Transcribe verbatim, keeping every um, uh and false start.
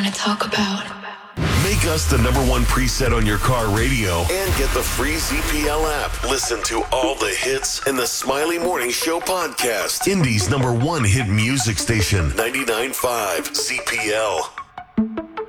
talk about. Make us the number one preset on your car radio and get the free Z P L app. Listen to all the hits and the Smiley Morning Show podcast. Indy's number one hit music station, ninety-nine point five Z P L.